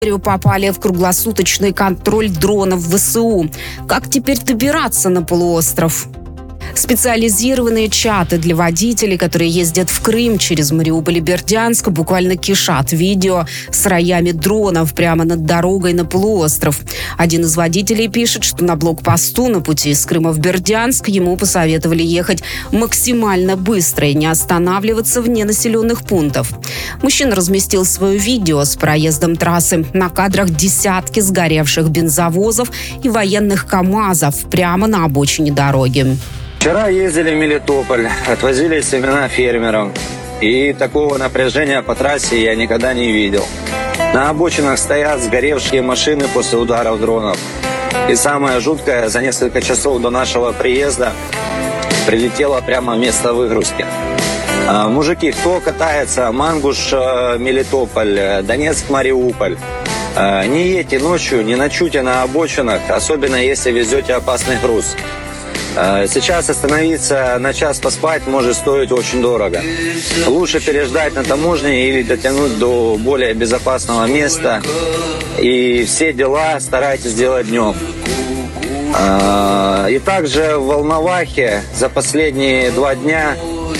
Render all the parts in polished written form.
Попали в круглосуточный контроль дронов ВСУ. Как теперь добираться на полуостров? Специализированные чаты для водителей, которые ездят в Крым через Мариуполь и Бердянск, буквально кишат видео с роями дронов прямо над дорогой на полуостров. Один из водителей пишет, что на блокпосту на пути из Крыма в Бердянск ему посоветовали ехать максимально быстро и не останавливаться вне населенных пунктов. Мужчина разместил свое видео с проездом трассы. На кадрах десятки сгоревших бензовозов и военных КАМАЗов прямо на обочине дороги. Вчера ездили в Мелитополь, отвозили семена фермерам. И такого напряжения по трассе я никогда не видел. На обочинах стоят сгоревшие машины после ударов дронов. И самое жуткое, за несколько часов до нашего приезда прилетело прямо в место выгрузки. Мужики, кто катается, Мангуш, Мелитополь, Донецк, Мариуполь, не едьте ночью, не ночуйте на обочинах, особенно если везете опасный груз. Сейчас остановиться на час поспать может стоить очень дорого. Лучше переждать на таможне или дотянуть до более безопасного места. И все дела старайтесь делать днем. И также в Волновахе за последние 2 дня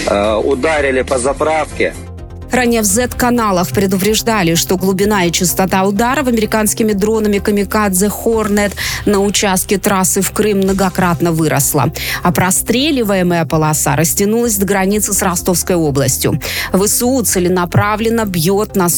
ударили по заправке. Ранее в Z-каналах предупреждали, что глубина и частота ударов американскими дронами «Камикадзе Хорнет» на участке трассы в Крым многократно выросла. А простреливаемая полоса растянулась до границы с Ростовской областью. ВСУ целенаправленно бьет на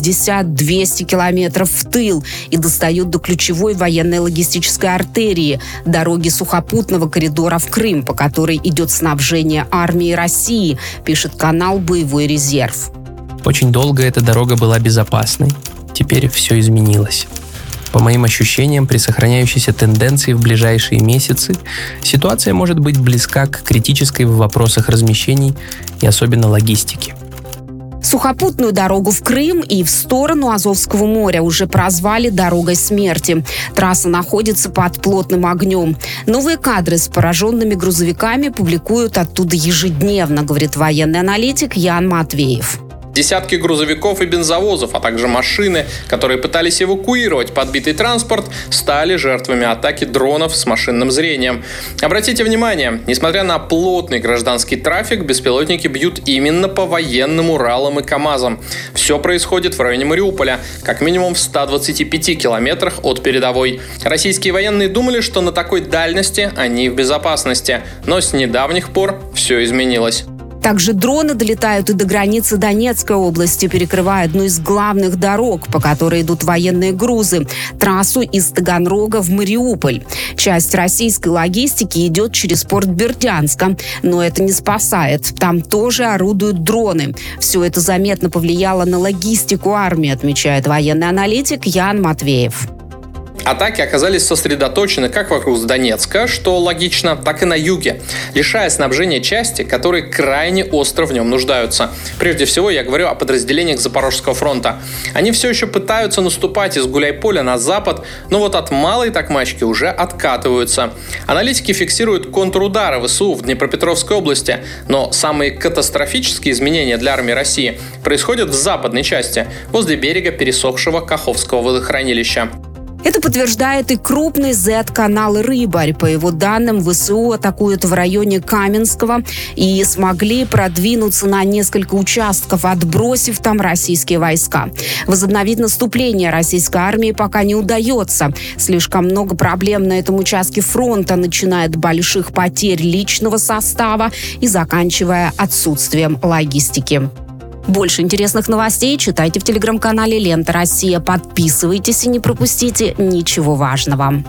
160-200 километров в тыл и достает до ключевой военной логистической артерии – дороги сухопутного коридора в Крым, по которой идет снабжение армии России, пишет канал «Боевой резерв». Очень долго эта дорога была безопасной. Теперь все изменилось. По моим ощущениям, при сохраняющейся тенденции в ближайшие месяцы ситуация может быть близка к критической в вопросах размещений и особенно логистики. Сухопутную дорогу в Крым и в сторону Азовского моря уже прозвали «дорогой смерти». Трасса находится под плотным огнем. Новые кадры с пораженными грузовиками публикуют оттуда ежедневно, говорит военный аналитик Ян Матвеев. Десятки грузовиков и бензовозов, а также машины, которые пытались эвакуировать подбитый транспорт, стали жертвами атаки дронов с машинным зрением. Обратите внимание, несмотря на плотный гражданский трафик, беспилотники бьют именно по военным Уралам и КАМАЗам. Все происходит в районе Мариуполя, как минимум в 125 километрах от передовой. Российские военные думали, что на такой дальности они в безопасности, но с недавних пор все изменилось. Также дроны долетают и до границы Донецкой области, перекрывая одну из главных дорог, по которой идут военные грузы – трассу из Таганрога в Мариуполь. Часть российской логистики идет через порт Бердянска, но это не спасает. Там тоже орудуют дроны. Все это заметно повлияло на логистику армии, отмечает военный аналитик Ян Матвеев. Атаки оказались сосредоточены как вокруг Донецка, что логично, так и на юге, лишая снабжения части, которые крайне остро в нем нуждаются. Прежде всего, я говорю о подразделениях Запорожского фронта. Они все еще пытаются наступать из Гуляйполя на запад, но вот от Малой Токмачки уже откатываются. Аналитики фиксируют контрудары ВСУ в Днепропетровской области, но самые катастрофические изменения для армии России происходят в западной части, возле берега пересохшего Каховского водохранилища. Это подтверждает и крупный Z-канал «Рыбарь». По его данным, ВСУ атакуют в районе Каменского и смогли продвинуться на несколько участков, отбросив там российские войска. Возобновить наступление российской армии пока не удается. Слишком много проблем на этом участке фронта, начиная от больших потерь личного состава и заканчивая отсутствием логистики. Больше интересных новостей читайте в телеграм-канале «Лента Россия». Подписывайтесь и не пропустите ничего важного.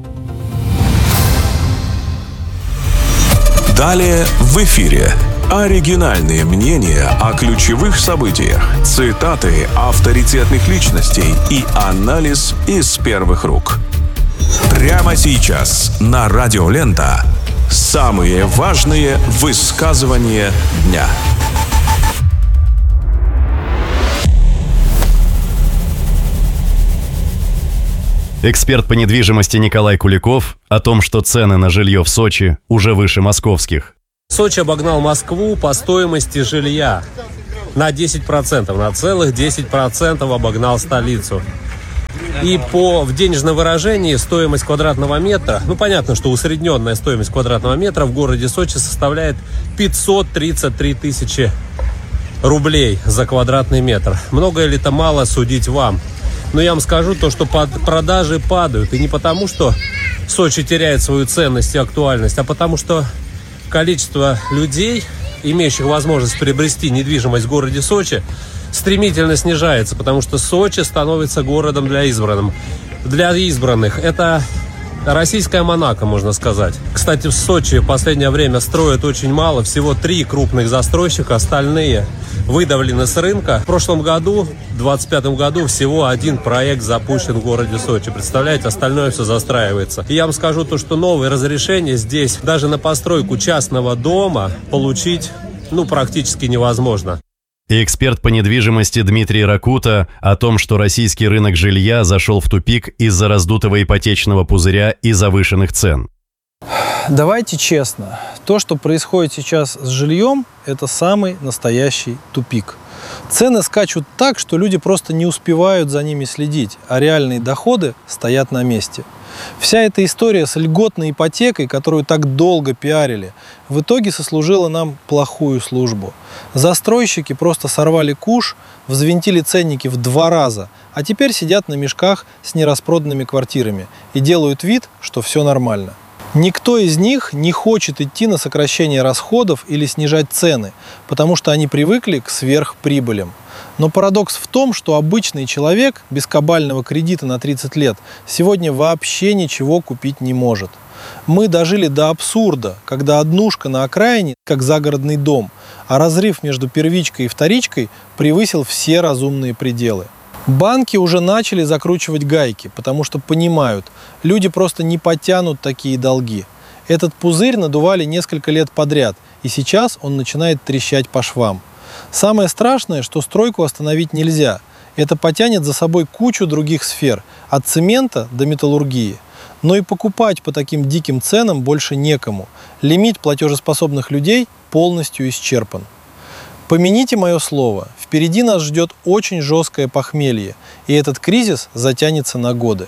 Далее в эфире оригинальные мнения о ключевых событиях, цитаты авторитетных личностей и анализ из первых рук. Прямо сейчас на Радио Лента самые важные высказывания дня. Эксперт по недвижимости Николай Куликов о том, что цены на жилье в Сочи уже выше московских. Сочи обогнал Москву по стоимости жилья на 10%, на целых 10% обогнал столицу. И в денежном выражении стоимость квадратного метра, понятно, что усредненная стоимость квадратного метра в городе Сочи составляет 533 тысячи рублей за квадратный метр. Много или это мало, судить вам. Но я вам скажу то, что продажи падают. И не потому, что Сочи теряет свою ценность и актуальность, а потому что количество людей, имеющих возможность приобрести недвижимость в городе Сочи, стремительно снижается, потому что Сочи становится городом для избранных. Это российская Монако, можно сказать. Кстати, в Сочи в последнее время строят очень мало, всего 3 крупных застройщика, остальные выдавлены с рынка. В прошлом году, в 2025 году, всего 1 проект запущен в городе Сочи. Представляете, остальное все застраивается. И я вам скажу то, что новые разрешения здесь даже на постройку частного дома получить, практически невозможно. И эксперт по недвижимости Дмитрий Ракута о том, что российский рынок жилья зашел в тупик из-за раздутого ипотечного пузыря и завышенных цен. Давайте честно, то, что происходит сейчас с жильем, это самый настоящий тупик. Цены скачут так, что люди просто не успевают за ними следить, а реальные доходы стоят на месте. Вся эта история с льготной ипотекой, которую так долго пиарили, в итоге сослужила нам плохую службу. Застройщики просто сорвали куш, взвинтили ценники в 2 раза, а теперь сидят на мешках с нераспроданными квартирами и делают вид, что все нормально. Никто из них не хочет идти на сокращение расходов или снижать цены, потому что они привыкли к сверхприбылям. Но парадокс в том, что обычный человек без кабального кредита на 30 лет сегодня вообще ничего купить не может. Мы дожили до абсурда, когда однушка на окраине как загородный дом, а разрыв между первичкой и вторичкой превысил все разумные пределы. Банки уже начали закручивать гайки, потому что понимают, люди просто не потянут такие долги. Этот пузырь надували несколько лет подряд, и сейчас он начинает трещать по швам. Самое страшное, что стройку остановить нельзя. Это потянет за собой кучу других сфер, от цемента до металлургии. Но и покупать по таким диким ценам больше некому. Лимит платежеспособных людей полностью исчерпан. Помяните мое слово, впереди нас ждет очень жесткое похмелье, и этот кризис затянется на годы.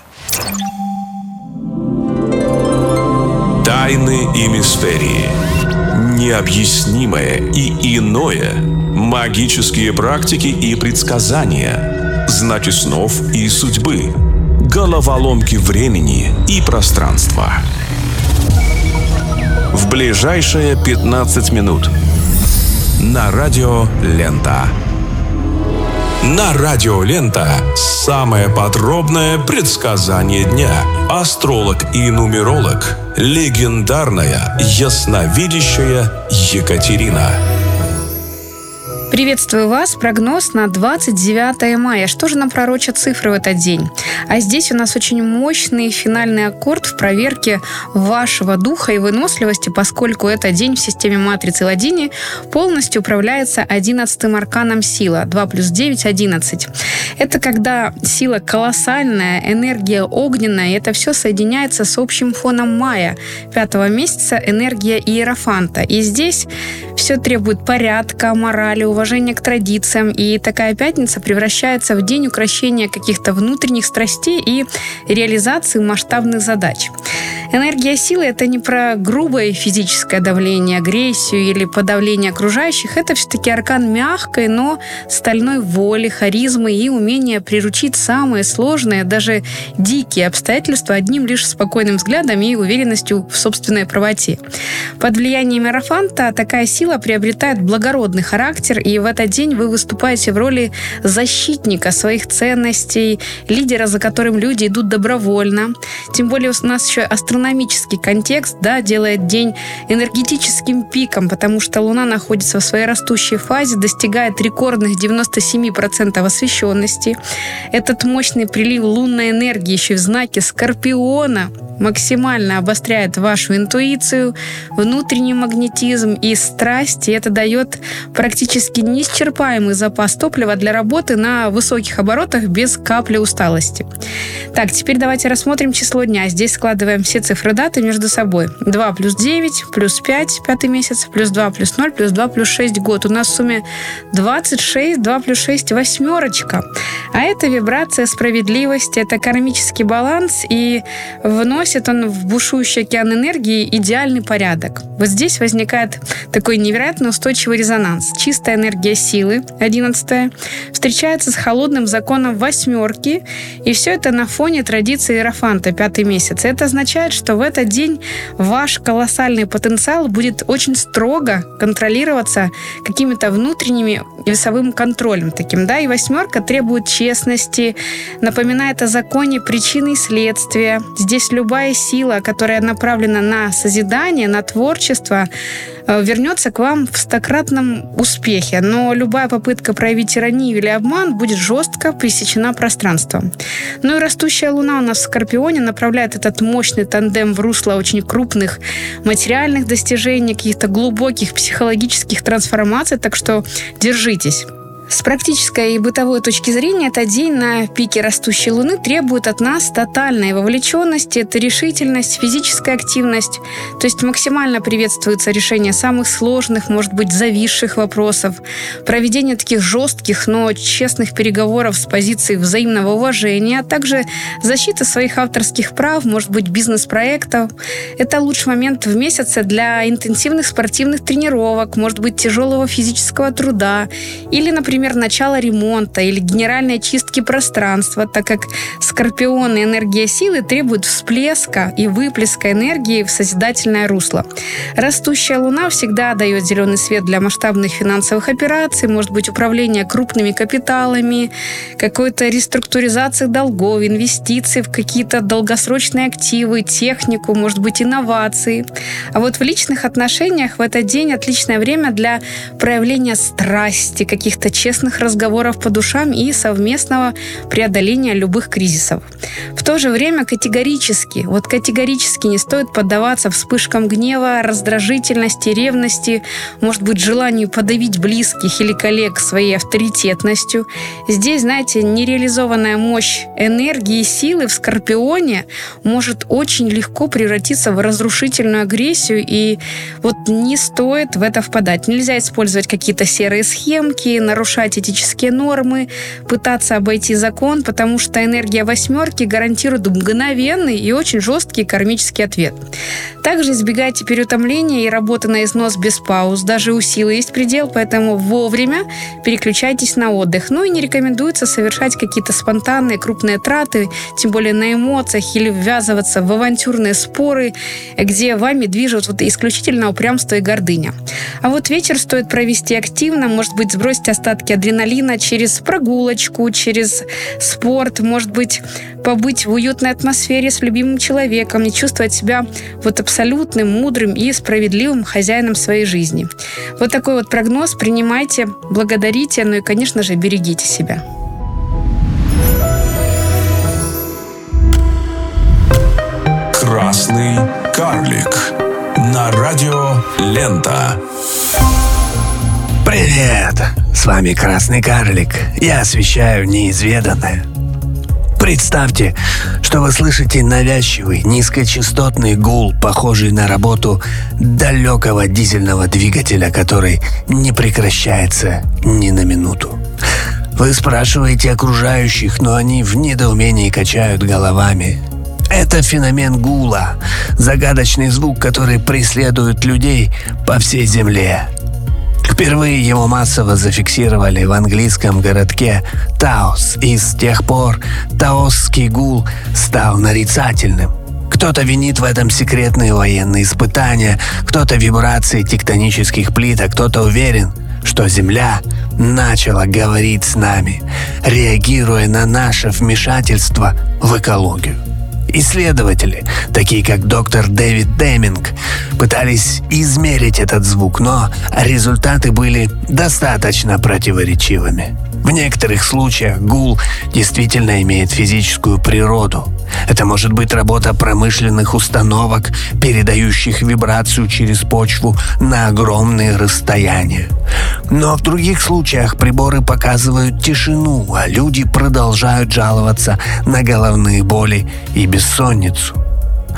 Тайны и мистерии. Необъяснимое и иное. Магические практики и предсказания. Знаки снов и судьбы. Головоломки времени и пространства. В ближайшие 15 минут. На радио «Лента». На радио «Лента» самое подробное предсказание дня. Астролог и нумеролог, легендарная ясновидящая Екатерина. Приветствую вас. Прогноз на 29 мая. Что же нам пророчат цифры в этот день? А здесь у нас очень мощный финальный аккорд в проверке вашего духа и выносливости, поскольку этот день в системе матрицы Ладини полностью управляется 11-м арканом сила. 2 плюс 9 – 11. Это когда сила колоссальная, энергия огненная, и это все соединяется с общим фоном мая, 5-го месяца, энергия иерофанта. И здесь все требует порядка, морали, уважения к традициям, и такая пятница превращается в день укрощения каких-то внутренних страстей и реализации масштабных задач. Энергия силы – это не про грубое физическое давление, агрессию или подавление окружающих. Это все-таки аркан мягкой, но стальной воли, харизмы и умения приручить самые сложные, даже дикие обстоятельства одним лишь спокойным взглядом и уверенностью в собственной правоте. Под влиянием иерофанта такая сила приобретает благородный характер, и в этот день вы выступаете в роли защитника своих ценностей, лидера, за которым люди идут добровольно. Тем более у нас еще астрономический контекст, делает день энергетическим пиком, потому что Луна находится в своей растущей фазе, достигает рекордных 97% освещенности. Этот мощный прилив лунной энергии еще в знаке Скорпиона максимально обостряет вашу интуицию, внутренний магнетизм и страсть, и это дает практически неисчерпаемый запас топлива для работы на высоких оборотах без капли усталости. Так, теперь давайте рассмотрим число дня. Здесь складываем все цифры цифры даты между собой. 2 плюс 9, плюс 5, 5-й месяц, плюс 2 плюс 0, плюс 2 плюс 6 год. У нас в сумме 26, 2 плюс 6 – 8. А это вибрация справедливости, это кармический баланс, и вносит он в бушующий океан энергии идеальный порядок. Вот здесь возникает такой невероятно устойчивый резонанс. Чистая энергия силы, 11-я, встречается с холодным законом 8, и все это на фоне традиции Иерофанта, 5-й месяц. Это означает, что в этот день ваш колоссальный потенциал будет очень строго контролироваться какими-то внутренними весовым контролем таким, да, и 8 требует честности, напоминает о законе причины и следствия. Здесь любая сила, которая направлена на созидание, на творчество, вернется к вам в 100-кратном успехе. Но любая попытка проявить тиранию или обман будет жестко пресечена пространством. Ну и растущая Луна у нас в Скорпионе направляет этот мощный тандем в русло очень крупных материальных достижений, каких-то глубоких психологических трансформаций, так что держитесь. С практической и бытовой точки зрения, этот день на пике растущей Луны требует от нас тотальной вовлеченности, это решительность, физическая активность. То есть максимально приветствуется решение самых сложных, может быть, зависших вопросов, проведение таких жестких, но честных переговоров с позиции взаимного уважения, а также защита своих авторских прав, может быть, бизнес-проектов. Это лучший момент в месяце для интенсивных спортивных тренировок, может быть, тяжелого физического труда или, например, начало ремонта или генеральной чистки пространства, так как Скорпион и энергия силы требуют всплеска и выплеска энергии в созидательное русло. Растущая Луна всегда дает зеленый свет для масштабных финансовых операций, может быть, управление крупными капиталами, какой-то реструктуризации долгов, инвестиций в какие-то долгосрочные активы, технику, может быть, инновации. А вот в личных отношениях в этот день отличное время для проявления страсти, каких-то честных разговоров по душам и совместного преодоления любых кризисов. В то же время категорически не стоит поддаваться вспышкам гнева, раздражительности, ревности, может быть, желанию подавить близких или коллег своей авторитетностью. Здесь, знаете, нереализованная мощь энергии и силы в Скорпионе может очень легко превратиться в разрушительную агрессию, и вот не стоит в это впадать. Нельзя использовать какие-то серые схемки, нарушать этические нормы, пытаться обойти закон, потому что энергия 8 гарантирует мгновенный и очень жесткий кармический ответ. Также избегайте переутомления и работы на износ без пауз. Даже у силы есть предел, поэтому вовремя переключайтесь на отдых. Ну и не рекомендуется совершать какие-то спонтанные крупные траты, тем более на эмоциях, или ввязываться в авантюрные споры, где вами движут исключительно упрямство и гордыня. А вот вечер стоит провести активно, может быть, сбросить остатки адреналина через прогулочку, через спорт, может быть, побыть в уютной атмосфере с любимым человеком и чувствовать себя абсолютным, мудрым и справедливым хозяином своей жизни. Вот такой прогноз. Принимайте, благодарите, ну и, конечно же, берегите себя. Красный карлик на радио Лента. Привет! С вами Красный карлик. Я освещаю неизведанное. Представьте, что вы слышите навязчивый, низкочастотный гул, похожий на работу далекого дизельного двигателя, который не прекращается ни на минуту. Вы спрашиваете окружающих, но они в недоумении качают головами. Это феномен гула, загадочный звук, который преследует людей по всей земле. Впервые его массово зафиксировали в английском городке Таос, и с тех пор таосский гул стал нарицательным. Кто-то винит в этом секретные военные испытания, кто-то вибрации тектонических плит, а кто-то уверен, что Земля начала говорить с нами, реагируя на наше вмешательство в экологию. Исследователи, такие как доктор Дэвид Деминг, пытались измерить этот звук, но результаты были достаточно противоречивыми. В некоторых случаях гул действительно имеет физическую природу. Это может быть работа промышленных установок, передающих вибрацию через почву на огромные расстояния. Но в других случаях приборы показывают тишину, а люди продолжают жаловаться на головные боли и бессонницу.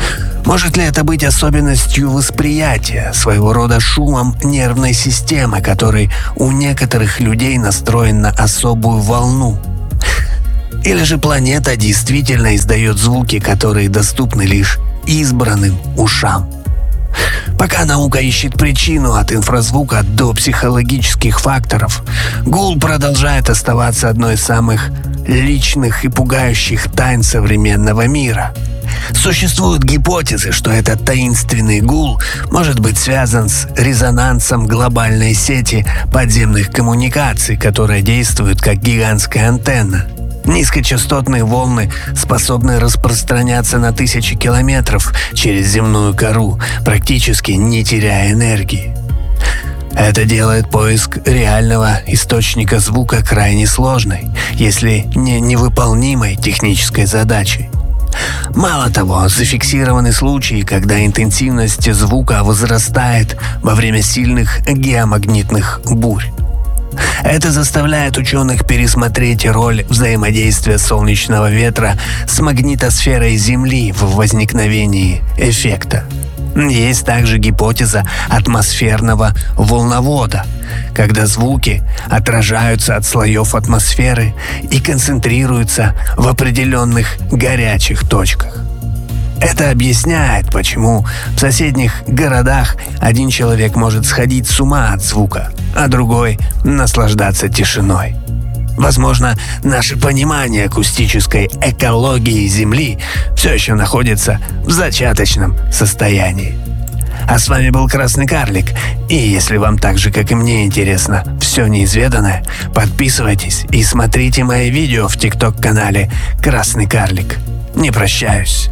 Может ли это быть особенностью восприятия, своего рода шумом нервной системы, который у некоторых людей настроен на особую волну? Или же планета действительно издает звуки, которые доступны лишь избранным ушам? Пока наука ищет причину от инфразвука до психологических факторов, гул продолжает оставаться одной из самых личных и пугающих тайн современного мира. Существуют гипотезы, что этот таинственный гул может быть связан с резонансом глобальной сети подземных коммуникаций, которая действует как гигантская антенна. Низкочастотные волны способны распространяться на тысячи километров через земную кору, практически не теряя энергии. Это делает поиск реального источника звука крайне сложной, если не невыполнимой технической задачей. Мало того, зафиксированы случаи, когда интенсивность звука возрастает во время сильных геомагнитных бурь. Это заставляет ученых пересмотреть роль взаимодействия солнечного ветра с магнитосферой Земли в возникновении эффекта. Есть также гипотеза атмосферного волновода, когда звуки отражаются от слоев атмосферы и концентрируются в определенных горячих точках. Это объясняет, почему в соседних городах один человек может сходить с ума от звука, а другой наслаждаться тишиной. Возможно, наше понимание акустической экологии Земли все еще находится в зачаточном состоянии. А с вами был Красный Карлик. И если вам так же, как и мне, интересно все неизведанное, подписывайтесь и смотрите мои видео в ТикТок-канале Красный Карлик. Не прощаюсь.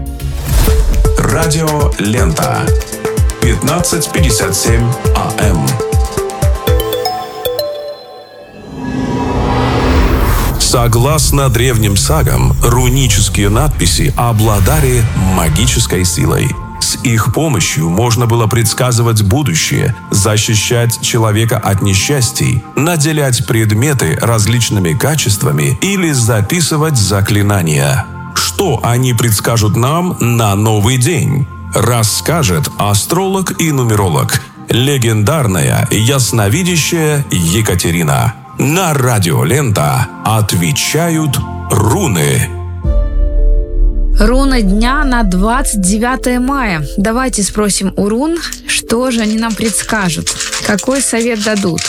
Радио Лента. 15:57 АМ. Согласно древним сагам, рунические надписи обладали магической силой. С их помощью можно было предсказывать будущее, защищать человека от несчастий, наделять предметы различными качествами или записывать заклинания. Что они предскажут нам на новый день? Расскажет астролог и нумеролог, легендарная ясновидящая Екатерина. На радио Лента отвечают руны. Руна дня на 29 мая. Давайте спросим у рун, что же они нам предскажут, какой совет дадут.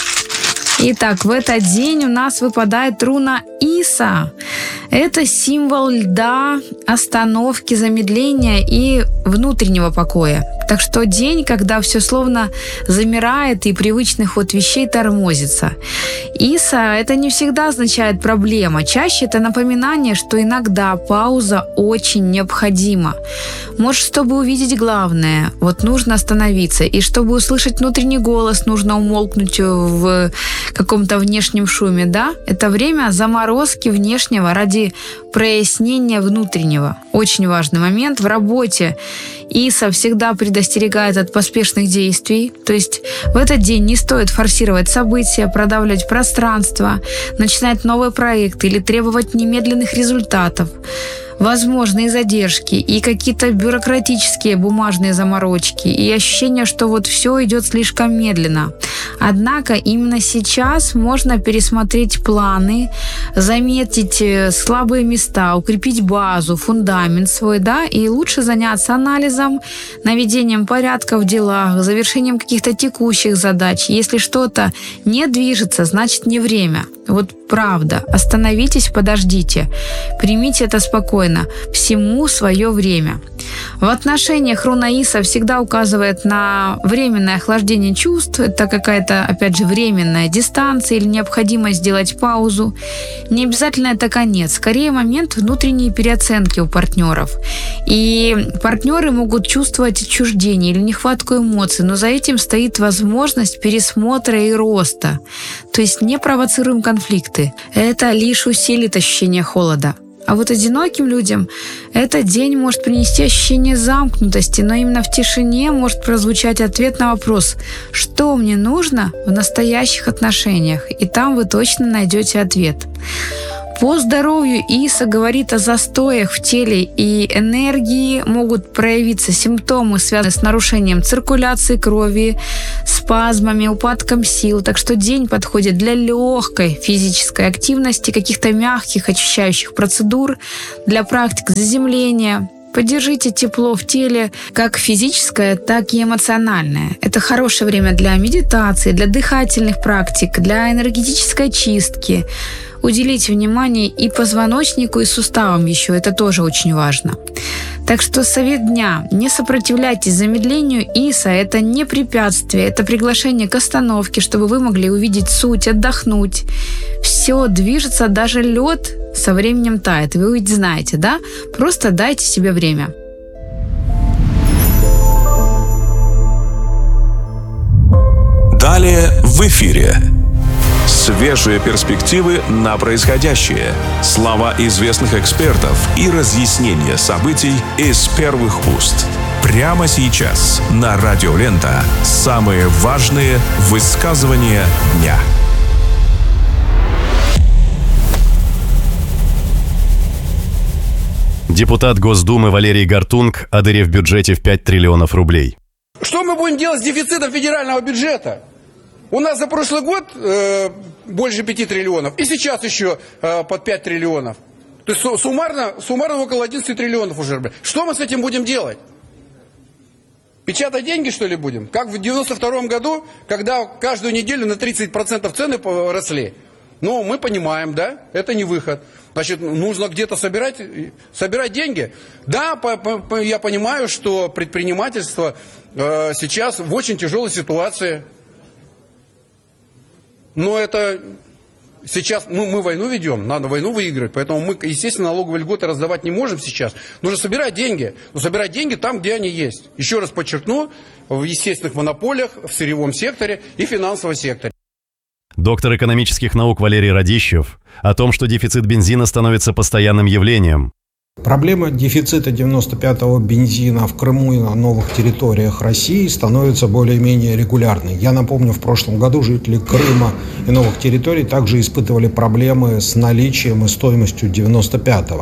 Итак, в этот день у нас выпадает руна Иса. Это символ льда, остановки, замедления и внутреннего покоя. Так что день, когда все словно замирает и привычный ход вещей тормозится. Иса – это не всегда означает проблема. Чаще это напоминание, что иногда пауза очень необходима. Может, чтобы увидеть главное, вот нужно остановиться. И чтобы услышать внутренний голос, нужно умолкнуть в каком-то внешнем шуме, да? Это время заморозки внешнего ради прояснения внутреннего. Очень важный момент. В работе Иса всегда предостерегает от поспешных действий. То есть в этот день не стоит форсировать события, продавливать пространство, начинать новые проекты или требовать немедленных результатов. Возможные задержки и какие-то бюрократические бумажные заморочки и ощущение, что вот все идет слишком медленно. Однако именно сейчас можно пересмотреть планы, заметить слабые места, укрепить базу, фундамент свой, да, и лучше заняться анализом, наведением порядка в делах, завершением каких-то текущих задач. Если что-то не движется, значит не время. Вот правда. Остановитесь, подождите. Примите это спокойно. Всему свое время. В отношениях руна Иса всегда указывает на временное охлаждение чувств. Это какая-то, опять же, временная дистанция или необходимость сделать паузу. Не обязательно это конец. Скорее, момент внутренней переоценки у партнеров. И партнеры могут чувствовать отчуждение или нехватку эмоций, но за этим стоит возможность пересмотра и роста. То есть не провоцируем конфликты. Это лишь усилит ощущение холода. А вот одиноким людям этот день может принести ощущение замкнутости, но именно в тишине может прозвучать ответ на вопрос, что мне нужно в настоящих отношениях, и там вы точно найдете ответ. По здоровью ИСа говорит о застоях в теле и энергии. Могут проявиться симптомы, связанные с нарушением циркуляции крови, спазмами, упадком сил. Так что день подходит для легкой физической активности, каких-то мягких очищающих процедур, для практик заземления. Поддержите тепло в теле, как физическое, так и эмоциональное. Это хорошее время для медитации, для дыхательных практик, для энергетической чистки. Уделите внимание и позвоночнику, и суставам еще. Это тоже очень важно. Так что совет дня. Не сопротивляйтесь замедлению ИСа. Это не препятствие, это приглашение к остановке, чтобы вы могли увидеть суть, отдохнуть. Все движется, даже лед со временем тает. Вы ведь знаете, да? Просто дайте себе время. Далее в эфире. Свежие перспективы на происходящее, слова известных экспертов и разъяснения событий из первых уст. Прямо сейчас на Радио Лента самые важные высказывания дня. Депутат Госдумы Валерий Гартунг о дыре в бюджете в 5 триллионов рублей. Что мы будем делать с дефицитом федерального бюджета? У нас за прошлый год больше 5 триллионов, и сейчас еще под 5 триллионов. То есть суммарно около 11 триллионов уже. Что мы с этим будем делать? Печатать деньги, что ли, будем? Как в 92-м году, когда каждую неделю на 30% цены росли. Ну, мы понимаем, да, это не выход. Значит, нужно где-то собирать деньги. Да, я понимаю, что предпринимательство сейчас в очень тяжелой ситуации. Но это сейчас, мы войну ведем, надо войну выиграть, поэтому мы, естественно, налоговые льготы раздавать не можем сейчас. Нужно собирать деньги, но собирать деньги там, где они есть. Еще раз подчеркну, в естественных монополиях, в сырьевом секторе и финансовом секторе. Доктор экономических наук Валерий Радищев о том, что дефицит бензина становится постоянным явлением. Проблема дефицита 95-го бензина в Крыму и на новых территориях России становится более-менее регулярной. Я напомню, в прошлом году жители Крыма и новых территорий также испытывали проблемы с наличием и стоимостью 95-го.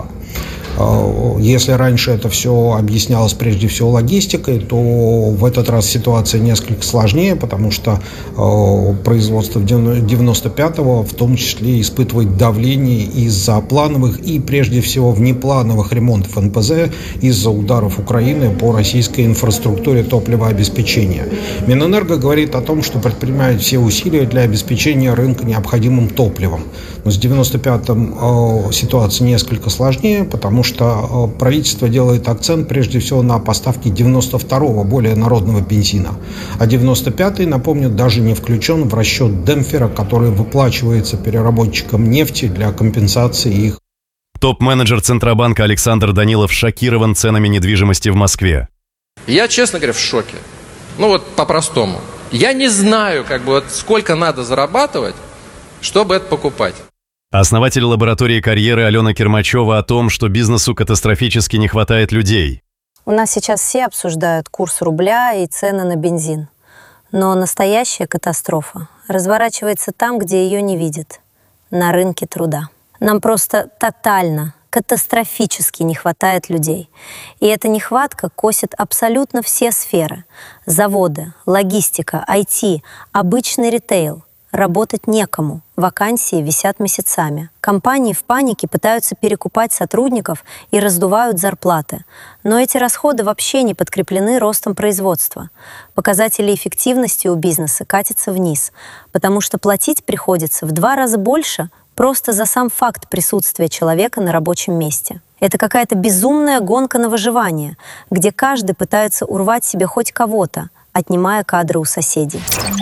Если раньше это все объяснялось прежде всего логистикой, то в этот раз ситуация несколько сложнее, потому что производство 95-го в том числе испытывает давление из-за плановых и прежде всего внеплановых ремонтов НПЗ из-за ударов Украины по российской инфраструктуре топливообеспечения. Минэнерго говорит о том, что предпринимает все усилия для обеспечения рынка необходимым топливом. Но с 95-м ситуация несколько сложнее, потому что правительство делает акцент прежде всего на поставке 92-го, более народного бензина. А 95-й, напомню, даже не включен в расчет демпфера, который выплачивается переработчикам нефти для компенсации их. Топ-менеджер Центробанка Александр Данилов шокирован ценами недвижимости в Москве. Я, честно говоря, в шоке. Ну вот по-простому. Я не знаю, сколько надо зарабатывать, чтобы это покупать. Основатель лаборатории карьеры Алена Кермачева о том, что бизнесу катастрофически не хватает людей. У нас сейчас все обсуждают курс рубля и цены на бензин. Но настоящая катастрофа разворачивается там, где ее не видят. На рынке труда. Нам просто тотально, катастрофически не хватает людей. И эта нехватка косит абсолютно все сферы. Заводы, логистика, IT, обычный ритейл. Работать некому. Вакансии висят месяцами. Компании в панике пытаются перекупать сотрудников и раздувают зарплаты. Но эти расходы вообще не подкреплены ростом производства. Показатели эффективности у бизнеса катятся вниз, потому что платить приходится в 2 раза больше просто за сам факт присутствия человека на рабочем месте. Это какая-то безумная гонка на выживание, где каждый пытается урвать себе хоть кого-то, отнимая кадры у соседей.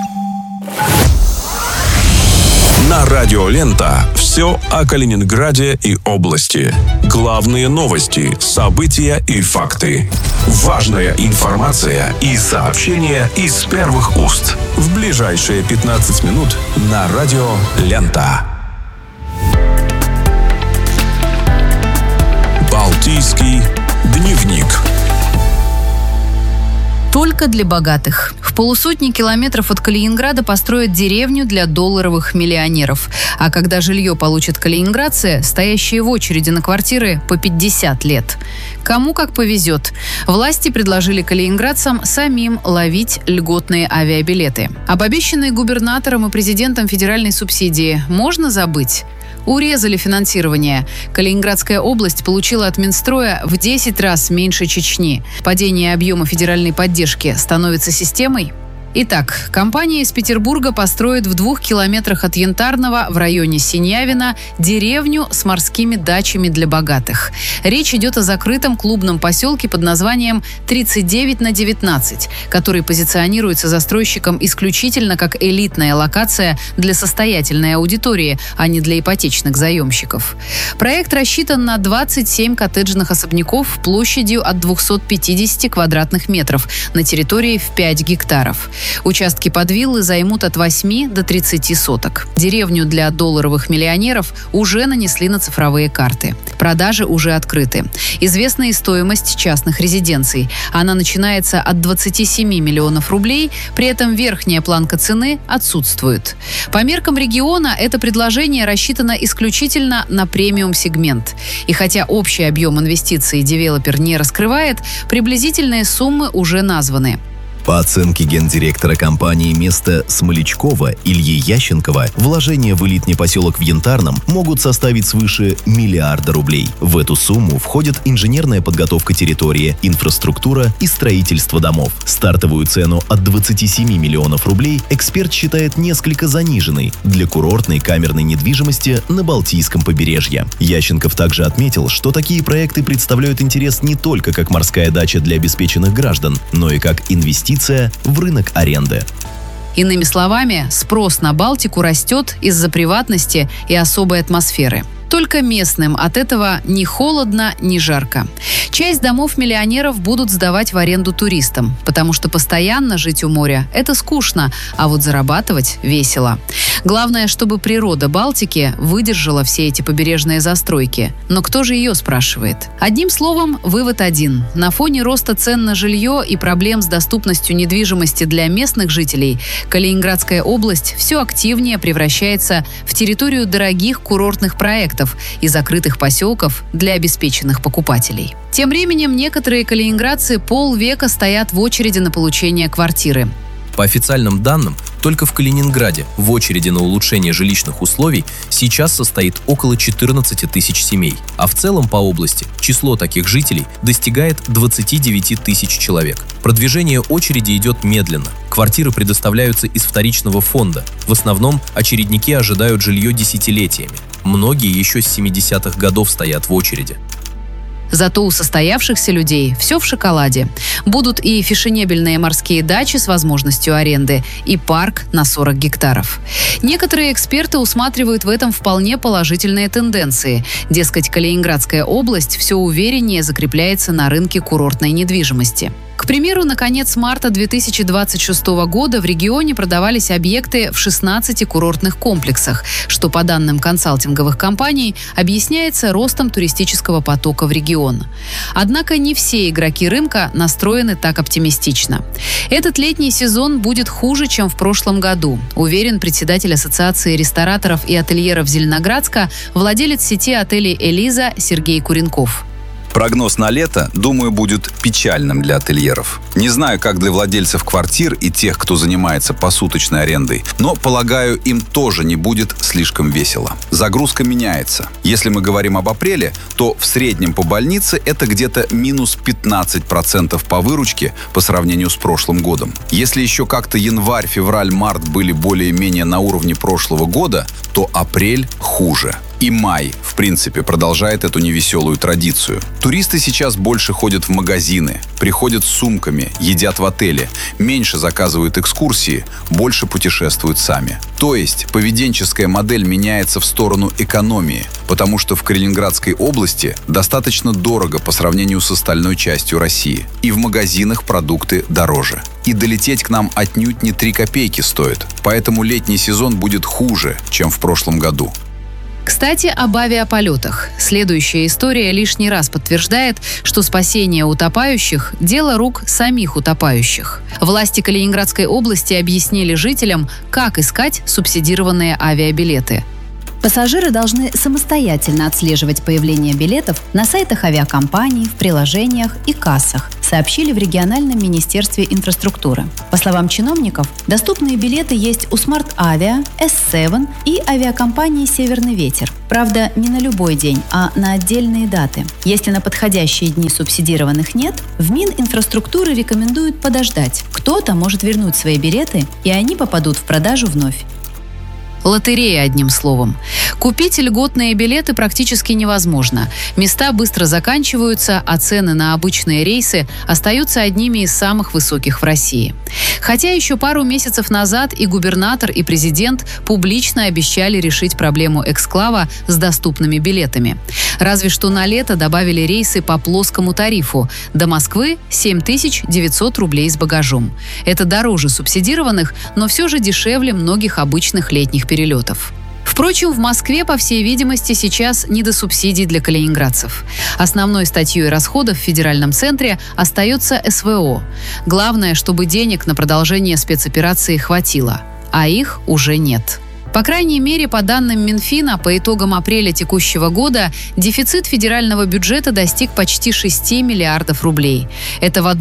На Радио Лента все о Калининграде и области. Главные новости, события и факты. Важная информация и сообщения из первых уст. В ближайшие 15 минут на Радио Лента. Балтийский дневник. Только только для богатых. В полусотни километров от Калининграда построят деревню для долларовых миллионеров. А когда жилье получат калининградцы, стоящие в очереди на квартиры по 50 лет. Кому как повезет. Власти предложили калининградцам самим ловить льготные авиабилеты. Об обещанной губернатором и президентом федеральной субсидии можно забыть? Урезали финансирование. Калининградская область получила от Минстроя в 10 раз меньше Чечни. Падение объема федеральной поддержки становится системой? Итак, компания из Петербурга построит в 2 километрах от Янтарного в районе Синявина деревню с морскими дачами для богатых. Речь идет о закрытом клубном поселке под названием 39/19, который позиционируется застройщиком исключительно как элитная локация для состоятельной аудитории, а не для ипотечных заемщиков. Проект рассчитан на 27 коттеджных особняков площадью от 250 квадратных метров на территории в 5 гектаров. Участки под виллы займут от 8 до 30 соток. Деревню для долларовых миллионеров уже нанесли на цифровые карты. Продажи уже открыты. Известна и стоимость частных резиденций. Она начинается от 27 миллионов рублей, при этом верхняя планка цены отсутствует. По меркам региона это предложение рассчитано исключительно на премиум-сегмент. И хотя общий объем инвестиций девелопер не раскрывает, приблизительные суммы уже названы. По оценке гендиректора компании «Место» Смолячкова Ильи Ященкова, вложения в элитный поселок в Янтарном могут составить свыше миллиарда рублей. В эту сумму входят инженерная подготовка территории, инфраструктура и строительство домов. Стартовую цену от 27 миллионов рублей эксперт считает несколько заниженной для курортной камерной недвижимости на Балтийском побережье. Ященков также отметил, что такие проекты представляют интерес не только как морская дача для обеспеченных граждан, но и как инвестиция в рынок аренды. Иными словами, спрос на Балтику растет из-за приватности и особой атмосферы. Только местным от этого ни холодно, ни жарко. Часть домов миллионеров будут сдавать в аренду туристам, потому что постоянно жить у моря – это скучно, а вот зарабатывать весело. Главное, чтобы природа Балтики выдержала все эти побережные застройки. Но кто же ее спрашивает? Одним словом, вывод один. На фоне роста цен на жилье и проблем с доступностью недвижимости для местных жителей, Калининградская область все активнее превращается в территорию дорогих курортных проектов и закрытых поселков для обеспеченных покупателей. Тем временем некоторые калининградцы полвека стоят в очереди на получение квартиры. По официальным данным, только в Калининграде в очереди на улучшение жилищных условий сейчас состоит около 14 тысяч семей, а в целом по области число таких жителей достигает 29 тысяч человек. Продвижение очереди идет медленно. Квартиры предоставляются из вторичного фонда. В основном очередники ожидают жилье десятилетиями. Многие еще с 70-х годов стоят в очереди. Зато у состоявшихся людей все в шоколаде. Будут и фешенебельные морские дачи с возможностью аренды, и парк на 40 гектаров. Некоторые эксперты усматривают в этом вполне положительные тенденции. Дескать, Калининградская область все увереннее закрепляется на рынке курортной недвижимости. К примеру, на конец марта 2026 года в регионе продавались объекты в 16 курортных комплексах, что, по данным консалтинговых компаний, объясняется ростом туристического потока в регион. Однако не все игроки рынка настроены так оптимистично. Этот летний сезон будет хуже, чем в прошлом году, уверен председатель Ассоциации рестораторов и ательеров Зеленоградска, владелец сети отелей «Элиза» Сергей Куренков. Прогноз на лето, думаю, будет печальным для ательеров. Не знаю, как для владельцев квартир и тех, кто занимается посуточной арендой, но, полагаю, им тоже не будет слишком весело. Загрузка меняется. Если мы говорим об апреле, то в среднем по больнице это где-то минус 15% по выручке по сравнению с прошлым годом. Если еще как-то январь, февраль, март были более-менее на уровне прошлого года, то апрель хуже. И май, в принципе, продолжает эту невеселую традицию. Туристы сейчас больше ходят в магазины, приходят с сумками, едят в отеле, меньше заказывают экскурсии, больше путешествуют сами. То есть поведенческая модель меняется в сторону экономии, потому что в Калининградской области достаточно дорого по сравнению с остальной частью России. И в магазинах продукты дороже. И долететь к нам отнюдь не 3 копейки стоит. Поэтому летний сезон будет хуже, чем в прошлом году. Кстати, об авиаполетах. Следующая история лишний раз подтверждает, что спасение утопающих – дело рук самих утопающих. Власти Калининградской области объяснили жителям, как искать субсидированные авиабилеты. Пассажиры должны самостоятельно отслеживать появление билетов на сайтах авиакомпаний, в приложениях и кассах, сообщили в региональном министерстве инфраструктуры. По словам чиновников, доступные билеты есть у Smart Avia, S7 и авиакомпании «Северный ветер». Правда, не на любой день, а на отдельные даты. Если на подходящие дни субсидированных нет, в Мининфраструктуры рекомендуют подождать. Кто-то может вернуть свои билеты, и они попадут в продажу вновь. Лотерея, одним словом. Купить льготные билеты практически невозможно. Места быстро заканчиваются, а цены на обычные рейсы остаются одними из самых высоких в России. Хотя еще пару месяцев назад и губернатор, и президент публично обещали решить проблему эксклава с доступными билетами. Разве что на лето добавили рейсы по плоскому тарифу. До Москвы 7900 рублей с багажом. Это дороже субсидированных, но все же дешевле многих обычных летних перелетов. Впрочем, в Москве, по всей видимости, сейчас не до субсидий для калининградцев. Основной статьей расходов в федеральном центре остается СВО. Главное, чтобы денег на продолжение спецоперации хватило. А их уже нет. По крайней мере, по данным Минфина, по итогам апреля текущего года дефицит федерального бюджета достиг почти 6 миллиардов рублей. Это в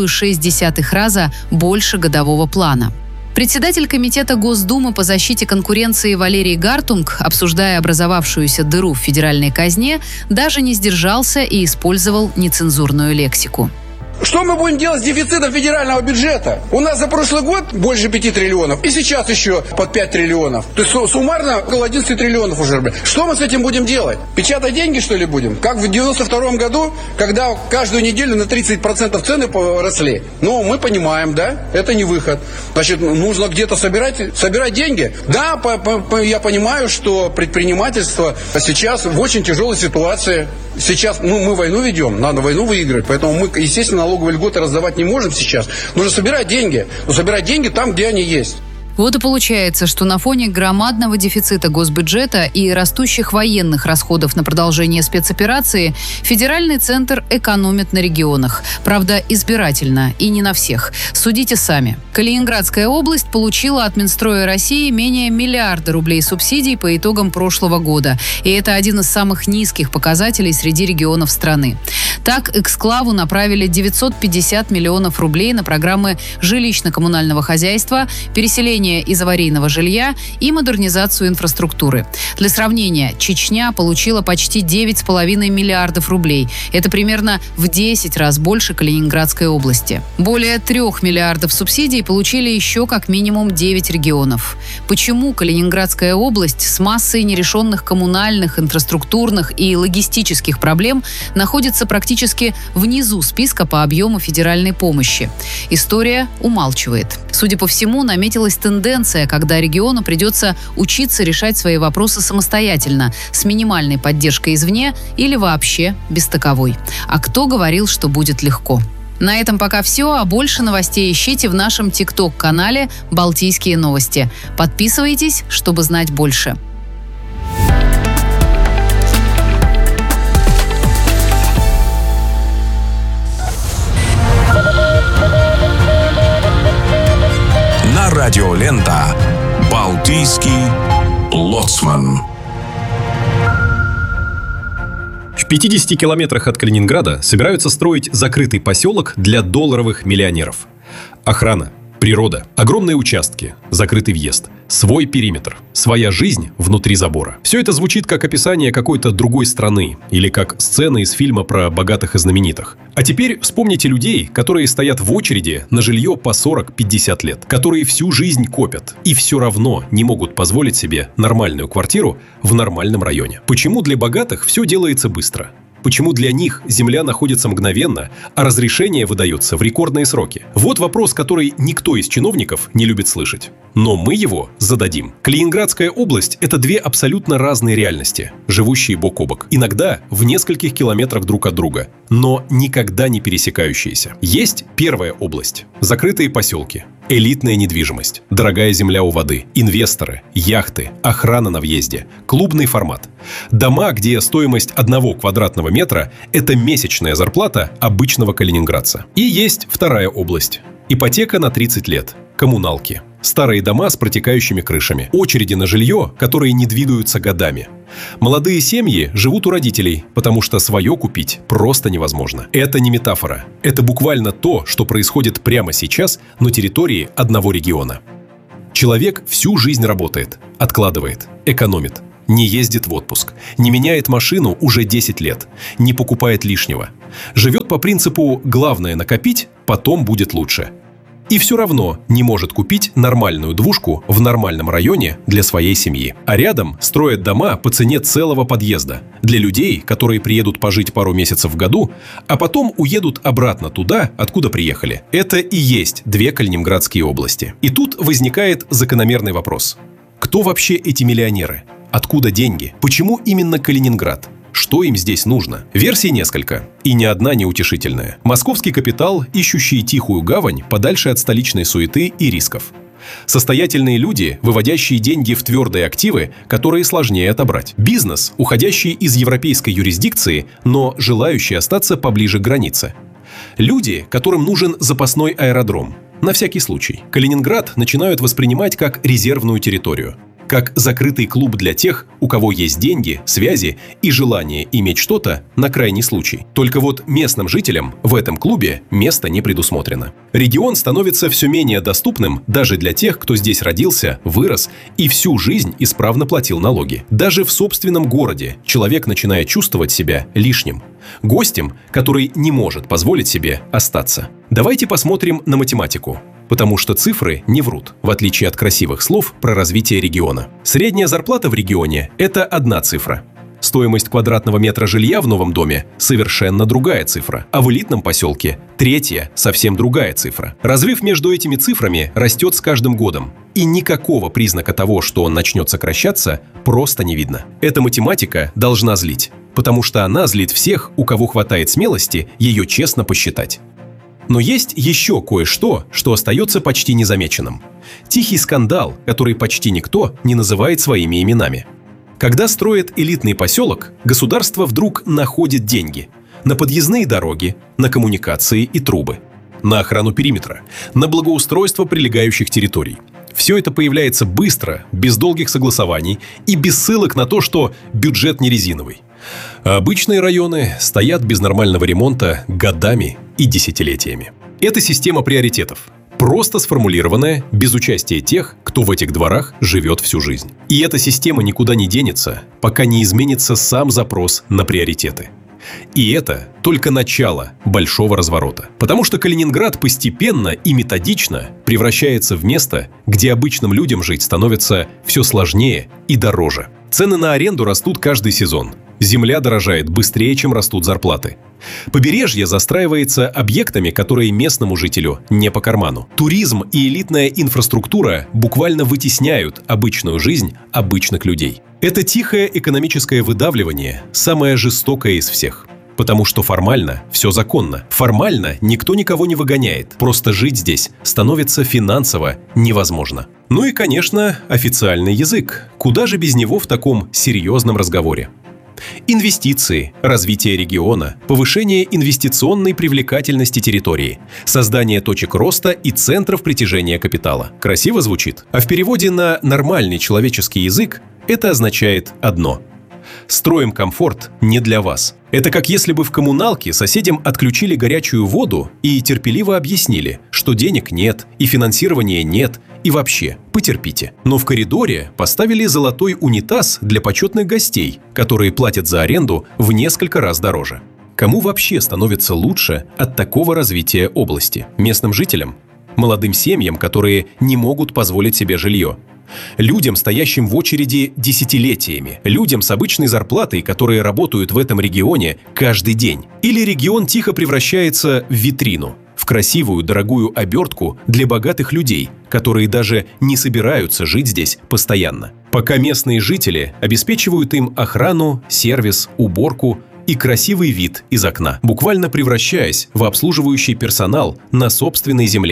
1,6 раза больше годового плана. Председатель Комитета Госдумы по защите конкуренции Валерий Гартунг, обсуждая образовавшуюся дыру в федеральной казне, даже не сдержался и использовал нецензурную лексику. Что мы будем делать с дефицитом федерального бюджета? У нас за прошлый год больше 5 триллионов, и сейчас еще под 5 триллионов. То есть суммарно около 11 триллионов уже. Что мы с этим будем делать? Печатать деньги, что ли, будем? Как в 92-м году, когда каждую неделю на 30% цены росли. Ну, мы понимаем, да, это не выход. Значит, нужно где-то собирать деньги. Да, я понимаю, что предпринимательство сейчас в очень тяжелой ситуации. Сейчас мы войну ведем, надо войну выиграть, поэтому мы, естественно, налоговые льготы раздавать не можем сейчас. Нужно собирать деньги, но собирать деньги там, где они есть. Вот и получается, что на фоне громадного дефицита госбюджета и растущих военных расходов на продолжение спецоперации федеральный центр экономит на регионах. Правда, избирательно и не на всех. Судите сами. Калининградская область получила от Минстроя России менее миллиарда рублей субсидий по итогам прошлого года. И это один из самых низких показателей среди регионов страны. Так, эксклаву направили 950 миллионов рублей на программы жилищно-коммунального хозяйства, переселение из аварийного жилья и модернизацию инфраструктуры. Для сравнения, Чечня получила почти 9,5 миллиардов рублей. Это примерно в 10 раз больше Калининградской области. Более 3 миллиардов субсидий получили еще как минимум 9 регионов. Почему Калининградская область с массой нерешенных коммунальных, инфраструктурных и логистических проблем находится практически внизу списка по объему федеральной помощи? История умалчивает. Судя по всему, наметилась тенденция, когда региону придется учиться решать свои вопросы самостоятельно, с минимальной поддержкой извне или вообще без таковой. А кто говорил, что будет легко? На этом пока все, а больше новостей ищите в нашем ТикТок-канале «Балтийские новости». Подписывайтесь, чтобы знать больше. Радио Лента. Балтийский лоцман. В 50 километрах от Калининграда собираются строить закрытый поселок для долларовых миллионеров. Охрана, природа, огромные участки, закрытый въезд, свой периметр, своя жизнь внутри забора. Все это звучит как описание какой-то другой страны или как сцена из фильма про богатых и знаменитых. А теперь вспомните людей, которые стоят в очереди на жилье по 40-50 лет, которые всю жизнь копят и все равно не могут позволить себе нормальную квартиру в нормальном районе. Почему для богатых все делается быстро? Почему для них земля находится мгновенно, а разрешение выдается в рекордные сроки? Вот вопрос, который никто из чиновников не любит слышать. Но мы его зададим. Калининградская область – это две абсолютно разные реальности, живущие бок о бок. Иногда в нескольких километрах друг от друга, но никогда не пересекающиеся. Есть первая область – закрытые поселки. Элитная недвижимость, дорогая земля у воды, инвесторы, яхты, охрана на въезде, клубный формат. Дома, где стоимость 1 квадратного метра – это месячная зарплата обычного калининградца. И есть вторая область. Ипотека на 30 лет. Коммуналки. Старые дома с протекающими крышами. Очереди на жилье, которые не двигаются годами. Молодые семьи живут у родителей, потому что свое купить просто невозможно. Это не метафора. Это буквально то, что происходит прямо сейчас на территории одного региона. Человек всю жизнь работает, откладывает, экономит. Не ездит в отпуск, не меняет машину уже 10 лет, не покупает лишнего. Живет по принципу «главное накопить, потом будет лучше». И все равно не может купить нормальную двушку в нормальном районе для своей семьи. А рядом строят дома по цене целого подъезда для людей, которые приедут пожить пару месяцев в году, а потом уедут обратно туда, откуда приехали. Это и есть 2 калининградские области. И тут возникает закономерный вопрос. Кто вообще эти миллионеры? Откуда деньги? Почему именно Калининград? Что им здесь нужно? Версий несколько, и ни одна не утешительная. Московский капитал, ищущий тихую гавань подальше от столичной суеты и рисков. Состоятельные люди, выводящие деньги в твердые активы, которые сложнее отобрать. Бизнес, уходящий из европейской юрисдикции, но желающий остаться поближе к границе. Люди, которым нужен запасной аэродром. На всякий случай. Калининград начинают воспринимать как резервную территорию. Как закрытый клуб для тех, у кого есть деньги, связи и желание иметь что-то на крайний случай. Только вот местным жителям в этом клубе место не предусмотрено. Регион становится все менее доступным даже для тех, кто здесь родился, вырос и всю жизнь исправно платил налоги. Даже в собственном городе человек начинает чувствовать себя лишним. Гостем, который не может позволить себе остаться. Давайте посмотрим на математику. Потому что цифры не врут, в отличие от красивых слов про развитие региона. Средняя зарплата в регионе – это одна цифра. Стоимость квадратного метра жилья в новом доме – совершенно другая цифра. А в элитном поселке – третья, совсем другая цифра. Разрыв между этими цифрами растет с каждым годом. И никакого признака того, что он начнет сокращаться, просто не видно. Эта математика должна злить. Потому что она злит всех, у кого хватает смелости ее честно посчитать. Но есть еще кое-что, что остается почти незамеченным. Тихий скандал, который почти никто не называет своими именами. Когда строят элитный поселок, государство вдруг находит деньги на подъездные дороги, на коммуникации и трубы, на охрану периметра, на благоустройство прилегающих территорий. Все это появляется быстро, без долгих согласований и без ссылок на то, что бюджет не резиновый. А обычные районы стоят без нормального ремонта годами и десятилетиями. Это система приоритетов, просто сформулированная без участия тех, кто в этих дворах живет всю жизнь. И эта система никуда не денется, пока не изменится сам запрос на приоритеты. И это только начало большого разворота. Потому что Калининград постепенно и методично превращается в место, где обычным людям жить становится все сложнее и дороже. Цены на аренду растут каждый сезон. Земля дорожает быстрее, чем растут зарплаты. Побережье застраивается объектами, которые местному жителю не по карману. Туризм и элитная инфраструктура буквально вытесняют обычную жизнь обычных людей. Это тихое экономическое выдавливание самое жестокое из всех. Потому что формально все законно. Формально никто никого не выгоняет. Просто жить здесь становится финансово невозможно. Ну и, конечно, официальный язык. Куда же без него в таком серьезном разговоре? Инвестиции, развитие региона, повышение инвестиционной привлекательности территории, создание точек роста и центров притяжения капитала. Красиво звучит, а в переводе на нормальный человеческий язык это означает одно – строим комфорт не для вас. Это как если бы в коммуналке соседям отключили горячую воду и терпеливо объяснили, что денег нет, и финансирования нет, и вообще, потерпите. Но в коридоре поставили золотой унитаз для почетных гостей, которые платят за аренду в несколько раз дороже. Кому вообще становится лучше от такого развития области? Местным жителям? Молодым семьям, которые не могут позволить себе жилье? Людям, стоящим в очереди десятилетиями, людям с обычной зарплатой, которые работают в этом регионе каждый день. Или регион тихо превращается в витрину, в красивую, дорогую обертку для богатых людей, которые даже не собираются жить здесь постоянно. Пока местные жители обеспечивают им охрану, сервис, уборку и красивый вид из окна, буквально превращаясь в обслуживающий персонал на собственной земле,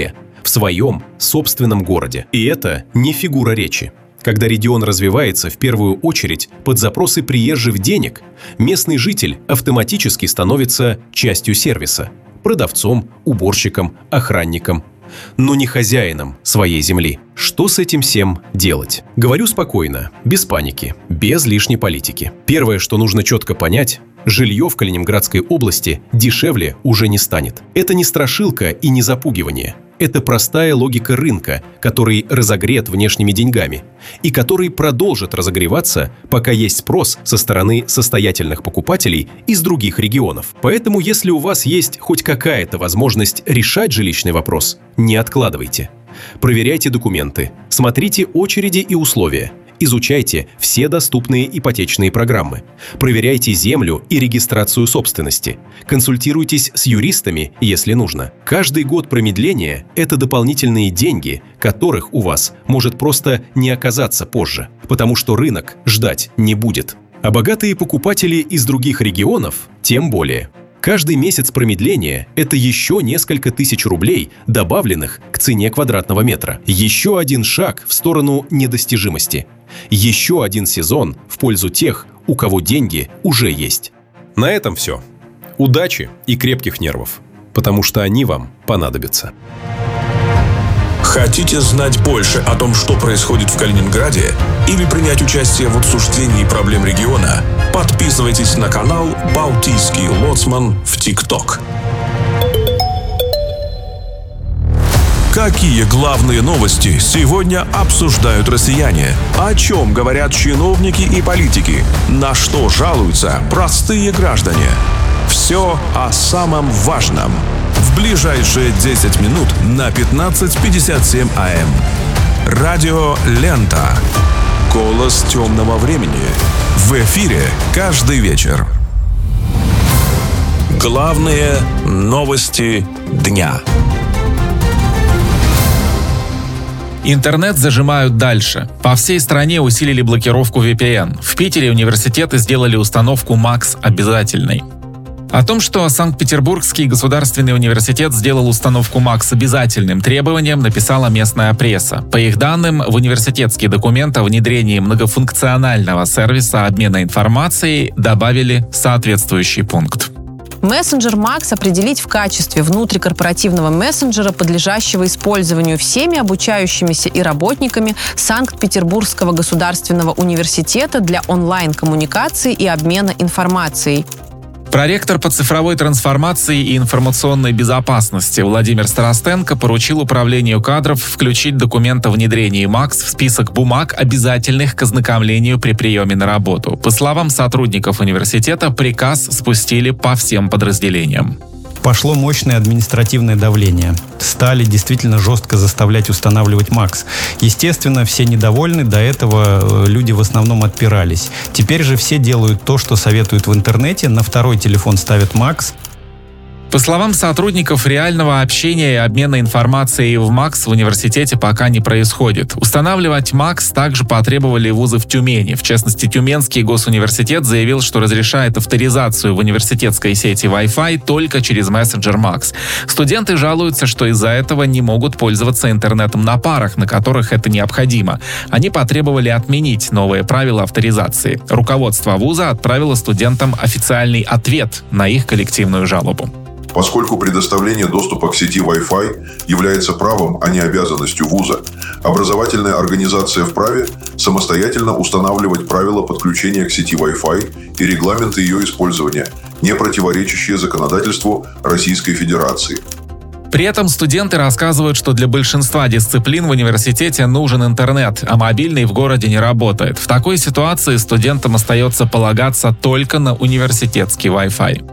в своем собственном городе. И это не фигура речи. Когда регион развивается в первую очередь под запросы приезжих денег, местный житель автоматически становится частью сервиса – продавцом, уборщиком, охранником, но не хозяином своей земли. Что с этим всем делать? Говорю спокойно, без паники, без лишней политики. Первое, что нужно четко понять – жилье в Калининградской области дешевле уже не станет. Это не страшилка и не запугивание. Это простая логика рынка, который разогрет внешними деньгами и который продолжит разогреваться, пока есть спрос со стороны состоятельных покупателей из других регионов. Поэтому, если у вас есть хоть какая-то возможность решать жилищный вопрос, не откладывайте. Проверяйте документы, смотрите очереди и условия. Изучайте все доступные ипотечные программы. Проверяйте землю и регистрацию собственности. Консультируйтесь с юристами, если нужно. Каждый год промедления – это дополнительные деньги, которых у вас может просто не оказаться позже, потому что рынок ждать не будет. А богатые покупатели из других регионов тем более. Каждый месяц промедления – это еще несколько тысяч рублей, добавленных к цене квадратного метра. Еще один шаг в сторону недостижимости. Еще один сезон в пользу тех, у кого деньги уже есть. На этом все. Удачи и крепких нервов, потому что они вам понадобятся. Хотите знать больше о том, что происходит в Калининграде, или принять участие в обсуждении проблем региона? Подписывайтесь на канал «Балтийский лоцман» в ТикТок. Какие главные новости сегодня обсуждают россияне? О чем говорят чиновники и политики? На что жалуются простые граждане? Все о самом важном. В ближайшие 10 минут на 15:57 АМ. Радио «Лента». Голос темного времени. В эфире каждый вечер. Главные новости дня. Интернет зажимают дальше. По всей стране усилили блокировку VPN. В Питере университеты сделали установку МАКС обязательной. О том, что Санкт-Петербургский государственный университет сделал установку МАКС обязательным требованием, написала местная пресса. По их данным, в университетский документ о внедрении многофункционального сервиса обмена информацией добавили соответствующий пункт. Мессенджер МАКС определить в качестве внутрикорпоративного мессенджера, подлежащего использованию всеми обучающимися и работниками Санкт-Петербургского государственного университета для онлайн-коммуникации и обмена информацией. Проректор по цифровой трансформации и информационной безопасности Владимир Старостенко поручил управлению кадров включить документ о внедрении МАКС в список бумаг, обязательных к ознакомлению при приеме на работу. По словам сотрудников университета, приказ спустили по всем подразделениям. Пошло мощное административное давление. Стали действительно жестко заставлять устанавливать МАКС. Естественно, все недовольны, до этого люди в основном отпирались. Теперь же все делают то, что советуют в интернете, на второй телефон ставят МАКС. По словам сотрудников, реального общения и обмена информацией в МАКС в университете пока не происходит. Устанавливать МАКС также потребовали вузы в Тюмени. В частности, Тюменский госуниверситет заявил, что разрешает авторизацию в университетской сети Wi-Fi только через мессенджер МАКС. Студенты жалуются, что из-за этого не могут пользоваться интернетом на парах, на которых это необходимо. Они потребовали отменить новые правила авторизации. Руководство вуза отправило студентам официальный ответ на их коллективную жалобу. Поскольку предоставление доступа к сети Wi-Fi является правом, а не обязанностью вуза, образовательная организация вправе самостоятельно устанавливать правила подключения к сети Wi-Fi и регламенты ее использования, не противоречащие законодательству Российской Федерации. При этом студенты рассказывают, что для большинства дисциплин в университете нужен интернет, а мобильный в городе не работает. В такой ситуации студентам остается полагаться только на университетский Wi-Fi.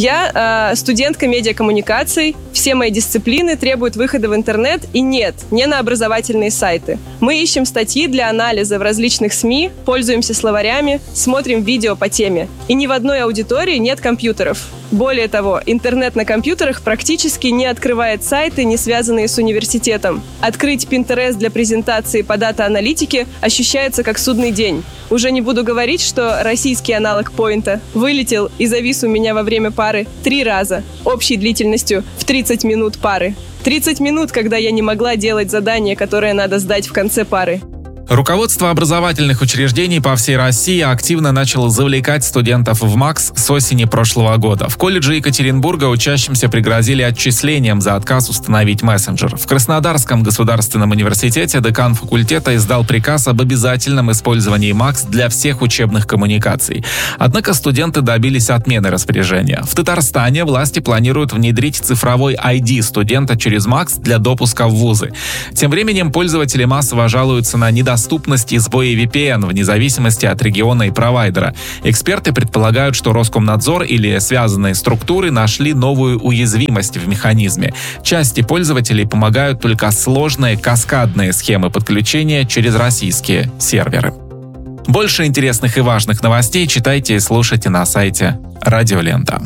Я студентка медиакоммуникаций, все мои дисциплины требуют выхода в интернет, и нет, не на образовательные сайты. Мы ищем статьи для анализа в различных СМИ, пользуемся словарями, смотрим видео по теме. И ни в одной аудитории нет компьютеров. Более того, интернет на компьютерах практически не открывает сайты, не связанные с университетом. Открыть Pinterest для презентации по дата-аналитике ощущается как судный день. Уже не буду говорить, что российский аналог Поинта вылетел и завис у меня во время пары 3 раза, общей длительностью в 30 минут пары. 30 минут, когда я не могла делать задание, которое надо сдать в конце пары. Руководство образовательных учреждений по всей России активно начало завлекать студентов в МАКС с осени прошлого года. В колледже Екатеринбурга учащимся пригрозили отчислением за отказ установить мессенджер. В Краснодарском государственном университете декан факультета издал приказ об обязательном использовании МАКС для всех учебных коммуникаций. Однако студенты добились отмены распоряжения. В Татарстане власти планируют внедрить цифровой ID студента через МАКС для допуска в вузы. Тем временем пользователи массово жалуются на недоступность и сбои VPN вне зависимости от региона и провайдера. Эксперты предполагают, что Роскомнадзор или связанные структуры нашли новую уязвимость в механизме. Части пользователей помогают только сложные каскадные схемы подключения через российские серверы. Больше интересных и важных новостей читайте и слушайте на сайте Радио Лента.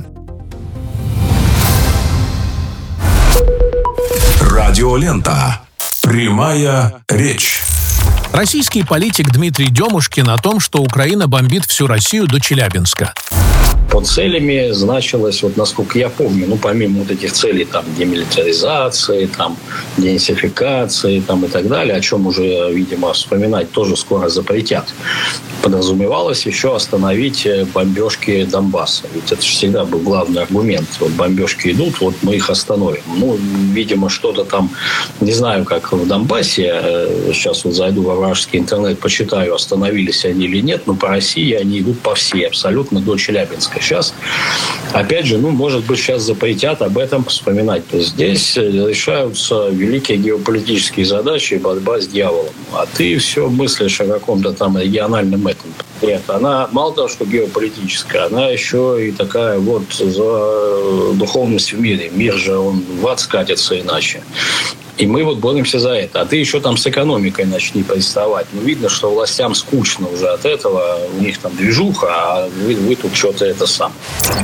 Радио Лента. Прямая речь. Российский политик Дмитрий Демушкин о том, что Украина бомбит всю Россию до Челябинска. Под целями значилось, вот насколько я помню, помимо вот этих целей там демилитаризации, там денацификации там, и так далее, о чем уже, видимо, вспоминать тоже скоро запретят, подразумевалось еще остановить бомбежки Донбасса. Ведь это всегда был главный аргумент. Вот бомбежки идут, вот мы их остановим. Видимо, что-то там, не знаю, как в Донбассе, сейчас вот зайду во вражеский интернет, почитаю, остановились они или нет, но по России они идут по всей, абсолютно до Челябинска. Сейчас, опять же, может быть, сейчас запретят об этом вспоминать. То есть здесь решаются великие геополитические задачи, борьба с дьяволом. А ты все мыслишь о каком-то там региональном этом. Нет, она мало того, что геополитическая, она еще и такая вот за духовность в мире. Мир же, он в ад скатится иначе. И мы вот боремся за это. А ты еще там с экономикой начни приставать. Видно, что властям скучно уже от этого. У них там движуха, а вы тут что-то это сам.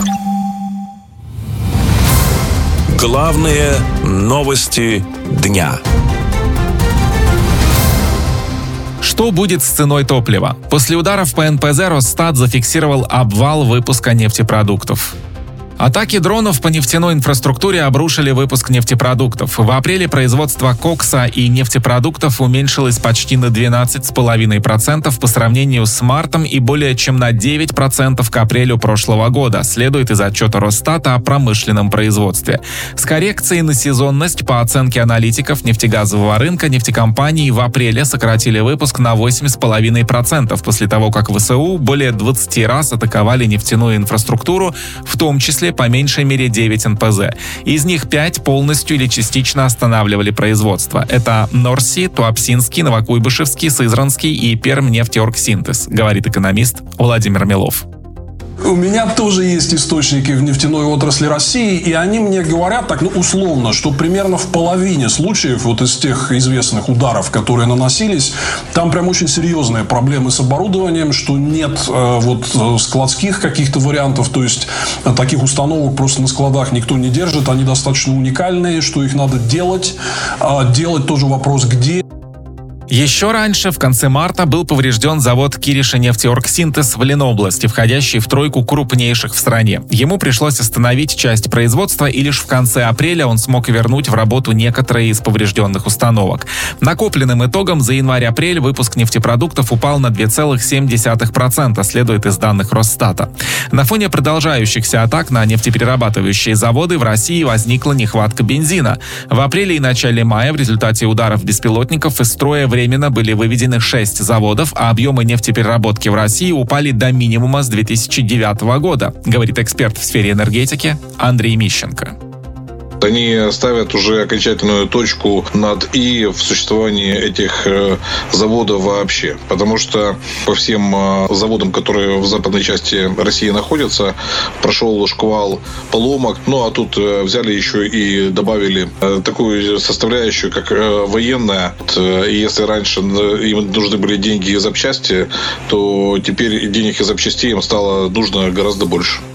Главные новости дня. Что будет с ценой топлива? После ударов по НПЗ Росстат зафиксировал обвал выпуска нефтепродуктов. Атаки дронов по нефтяной инфраструктуре обрушили выпуск нефтепродуктов. В апреле производство кокса и нефтепродуктов уменьшилось почти на 12,5% по сравнению с мартом и более чем на 9% к апрелю прошлого года, следует из отчета Росстата о промышленном производстве. С коррекцией на сезонность, по оценке аналитиков нефтегазового рынка, нефтекомпании в апреле сократили выпуск на 8,5% после того, как ВСУ более 20 раз атаковали нефтяную инфраструктуру, в том числе по меньшей мере 9 НПЗ. Из них 5 полностью или частично останавливали производство. Это Норси, Туапсинский, Новокуйбышевский, Сызранский и Пермнефтеоргсинтез, говорит экономист Владимир Милов. У меня тоже есть источники в нефтяной отрасли России, и они мне говорят так, условно, что примерно в половине случаев вот из тех известных ударов, которые наносились, там прям очень серьезные проблемы с оборудованием, что нет складских каких-то вариантов, то есть таких установок просто на складах никто не держит, они достаточно уникальные, что их надо делать. Делать тоже вопрос где. Еще раньше, в конце марта, был поврежден завод Киришенефтеоргсинтез в Ленобласти, входящий в тройку крупнейших в стране. Ему пришлось остановить часть производства, и лишь в конце апреля он смог вернуть в работу некоторые из поврежденных установок. Накопленным итогом за январь-апрель выпуск нефтепродуктов упал на 2,7%, следует из данных Росстата. На фоне продолжающихся атак на нефтеперерабатывающие заводы в России возникла нехватка бензина. В апреле и начале мая в результате ударов беспилотников из строя временно были выведены 6 заводов, а объемы нефтепереработки в России упали до минимума с 2009 года, говорит эксперт в сфере энергетики Андрей Мищенко. Они ставят уже окончательную точку над «и» в существовании этих заводов вообще. Потому что по всем заводам, которые в западной части России находятся, прошел шквал поломок. А тут взяли еще и добавили такую составляющую, как военная. И если раньше им нужны были деньги и запчасти, то теперь денег и запчастей им стало нужно гораздо больше.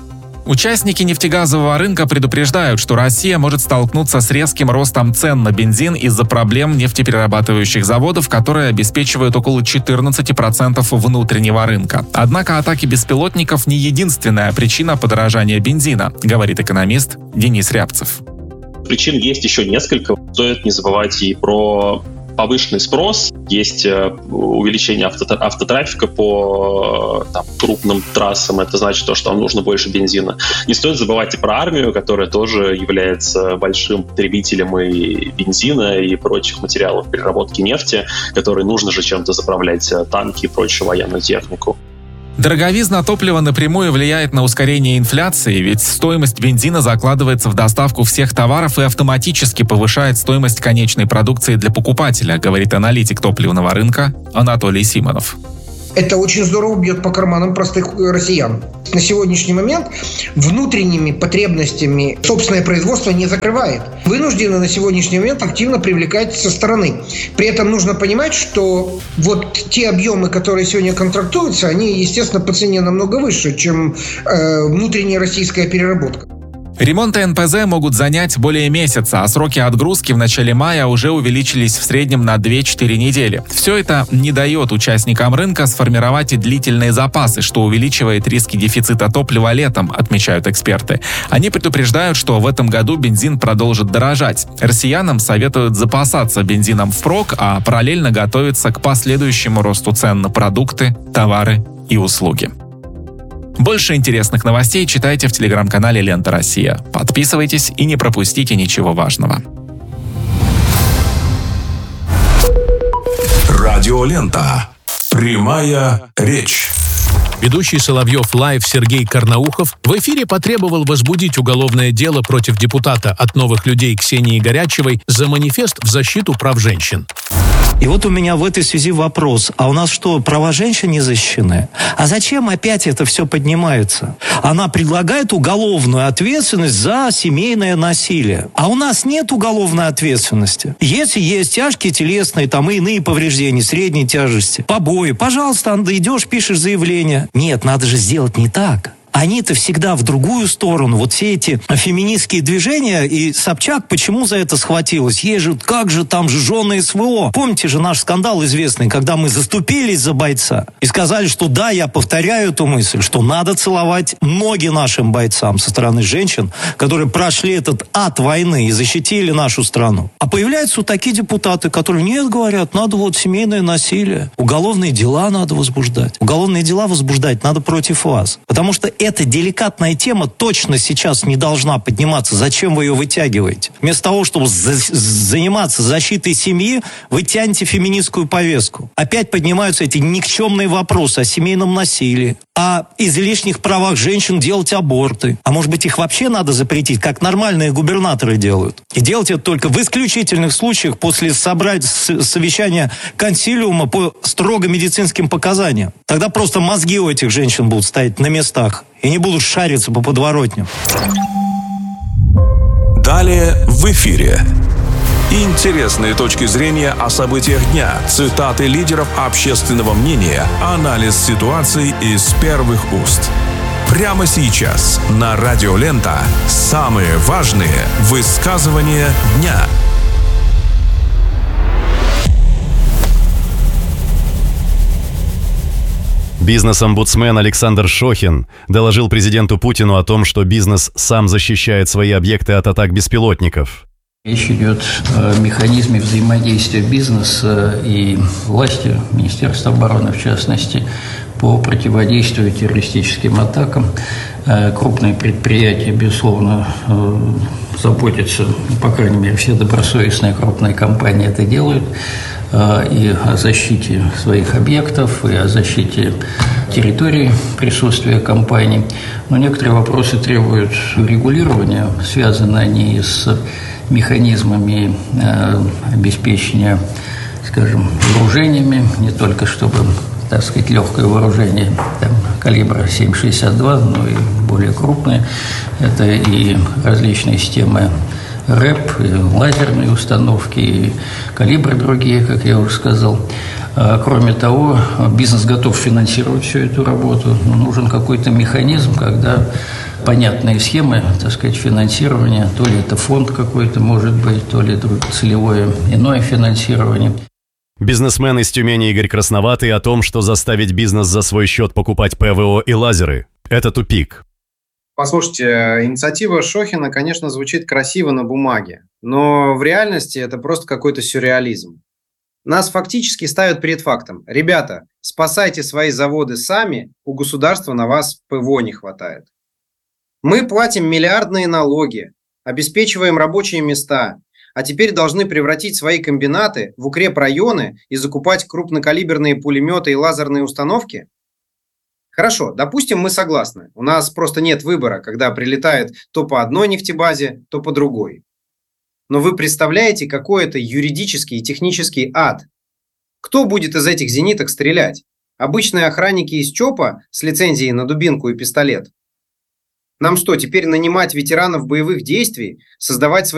Участники нефтегазового рынка предупреждают, что Россия может столкнуться с резким ростом цен на бензин из-за проблем нефтеперерабатывающих заводов, которые обеспечивают около 14% внутреннего рынка. Однако атаки беспилотников не единственная причина подорожания бензина, говорит экономист Денис Рябцев. Причин есть еще несколько. Стоит не забывать и про повышенный спрос, есть увеличение автотрафика по крупным трассам, это значит, что нам нужно больше бензина. Не стоит забывать и про армию, которая тоже является большим потребителем и бензина, и прочих материалов переработки нефти, которые нужно же чем-то заправлять танки и прочую военную технику. Дороговизна топлива напрямую влияет на ускорение инфляции, ведь стоимость бензина закладывается в доставку всех товаров и автоматически повышает стоимость конечной продукции для покупателя, говорит аналитик топливного рынка Анатолий Симонов. Это очень здорово бьет по карманам простых россиян. На сегодняшний момент внутренними потребностями собственное производство не закрывает. Вынуждены на сегодняшний момент активно привлекать со стороны. При этом нужно понимать, что вот те объемы, которые сегодня контрактуются, они, естественно, по цене намного выше, чем внутренняя российская переработка. Ремонты НПЗ могут занять более месяца, а сроки отгрузки в начале мая уже увеличились в среднем на 2-4 недели. Все это не дает участникам рынка сформировать и длительные запасы, что увеличивает риски дефицита топлива летом, отмечают эксперты. Они предупреждают, что в этом году бензин продолжит дорожать. Россиянам советуют запасаться бензином впрок, а параллельно готовиться к последующему росту цен на продукты, товары и услуги. Больше интересных новостей читайте в телеграм-канале «Лента Россия». Подписывайтесь и не пропустите ничего важного. Радиолента. Прямая речь. Ведущий Соловьев Лайв Сергей Карнаухов в эфире потребовал возбудить уголовное дело против депутата «От новых людей» Ксении Горячевой за манифест в защиту прав женщин. И вот у меня в этой связи вопрос. А у нас что, права женщин не защищены? А зачем опять это все поднимается? Она предлагает уголовную ответственность за семейное насилие. А у нас нет уголовной ответственности. Если есть тяжкие телесные и иные повреждения средней тяжести, побои, пожалуйста, идешь, пишешь заявление. Нет, надо же сделать не так. Они-то всегда в другую сторону. Вот все эти феминистские движения, и Собчак почему за это схватилась? Ей же, как же там же жены СВО. Помните же наш скандал известный, когда мы заступились за бойца и сказали, что да, я повторяю эту мысль, что надо целовать ноги нашим бойцам со стороны женщин, которые прошли этот ад войны и защитили нашу страну. А появляются вот такие депутаты, которые нет, говорят, надо вот семейное насилие, уголовные дела надо возбуждать. Уголовные дела возбуждать надо против вас. Потому что эта деликатная тема точно сейчас не должна подниматься. Зачем вы ее вытягиваете? Вместо того, чтобы заниматься защитой семьи, вы тянете феминистскую повестку. Опять поднимаются эти никчемные вопросы о семейном насилии, о излишних правах женщин делать аборты. А может быть, их вообще надо запретить, как нормальные губернаторы делают. И делать это только в исключительных случаях после совещания консилиума по строго медицинским показаниям. Тогда просто мозги у этих женщин будут стоять на местах и не будут шариться по подворотням. Далее в эфире. Интересные точки зрения о событиях дня, цитаты лидеров общественного мнения, анализ ситуации из первых уст. Прямо сейчас на Радио Лента самые важные высказывания дня. Бизнес-омбудсмен Александр Шохин доложил президенту Путину о том, что бизнес сам защищает свои объекты от атак беспилотников. Речь идет о механизме взаимодействия бизнеса и власти, Министерства обороны в частности, по противодействию террористическим атакам. Крупные предприятия, безусловно, заботятся, по крайней мере, все добросовестные крупные компании это делают, и о защите своих объектов, и о защите территории присутствия компаний. Но некоторые вопросы требуют регулирования, связаны они с механизмами обеспечения, скажем, вооружениями, не только чтобы, так сказать, легкое вооружение калибра 7,62, но и более крупные. Это и различные системы РЭП, и лазерные установки, и калибры другие, как я уже сказал. Кроме того, бизнес готов финансировать всю эту работу, но нужен какой-то механизм, когда понятные схемы, так сказать, финансирования. То ли это фонд какой-то может быть, то ли целевое иное финансирование. Бизнесмен из Тюмени Игорь Красноватый о том, что заставить бизнес за свой счет покупать ПВО и лазеры – это тупик. Послушайте, инициатива Шохина, конечно, звучит красиво на бумаге, но в реальности это просто какой-то сюрреализм. Нас фактически ставят перед фактом. Ребята, спасайте свои заводы сами, у государства на вас ПВО не хватает. Мы платим миллиардные налоги, обеспечиваем рабочие места, а теперь должны превратить свои комбинаты в укрепрайоны и закупать крупнокалиберные пулеметы и лазерные установки? Хорошо, допустим, мы согласны. У нас просто нет выбора, когда прилетает то по одной нефтебазе, то по другой. Но вы представляете, какой это юридический и технический ад? Кто будет из этих зениток стрелять? Обычные охранники из ЧОПа с лицензией на дубинку и пистолет? Нам что, теперь нанимать ветеранов боевых действий, создавать свои